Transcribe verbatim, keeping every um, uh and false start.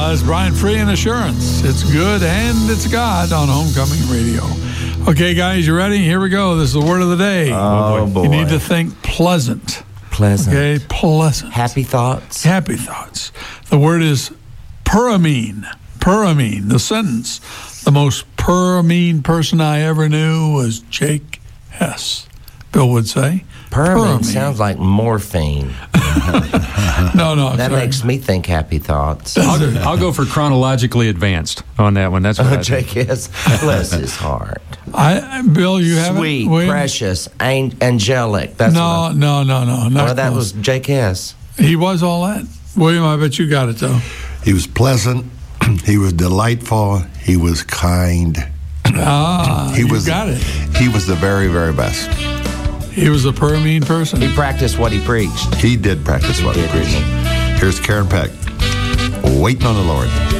Uh, it's Brian Free and Assurance. It's good and it's God on Homecoming Radio. Okay, guys, you ready? Here we go. This is the word of the day. Oh, boy. You need to think pleasant. Pleasant. Okay, pleasant. Happy thoughts. Happy thoughts. The word is puramine. Puramine. The sentence. The most puramine person I ever knew was Jake Hess. Bill would say. Puramine sounds like morphine. no, no. That sorry. makes me think happy thoughts. I'll go, I'll go for chronologically advanced on that one. That's what Oh, I Jake think. Hess. Bless his heart. I, Bill, you have Sweet, it? precious, an- angelic. That's no, what I, no, no, no, no. well, that was Jake Hess. He was all that. William, I bet you got it, though. He was pleasant. He was delightful. He was kind. Ah, he you was, got it. He was the very, very best. He was a puramine person. He practiced what he preached. He did practice what he did, preached. didn't Here's Karen Peck, Waiting on the Lord.